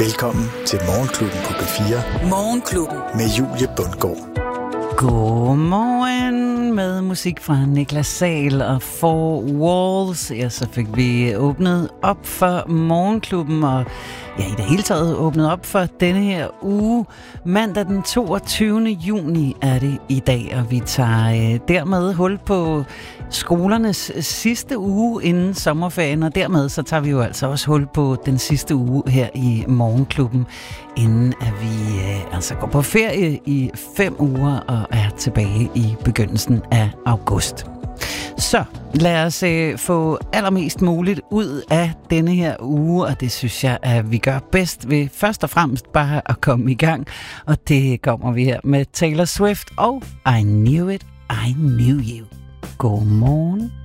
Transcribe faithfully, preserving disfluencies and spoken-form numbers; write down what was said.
Velkommen til Morgenklubben på B fire. Morgenklubben. Med Julie Bundgaard. Godmorgen med musik fra Niklas Sahl og Four Walls. Ja, så fik vi åbnet op for Morgenklubben, og ja, i det hele taget åbnet op for denne her uge. Mandag den toogtyvende juni er det i dag, og vi tager øh, dermed hul på skolernes sidste uge inden sommerferien, og dermed så tager vi jo altså også hul på den sidste uge her i Morgenklubben, inden at vi øh, altså går på ferie i fem uger og er tilbage i begyndelsen af august. Så lad os øh, få allermest muligt ud af denne her uge, og det synes jeg, at vi gør bedst ved først og fremmest bare at komme i gang, og det kommer vi her med Taylor Swift og I Knew It, I Knew You. Godmorgen.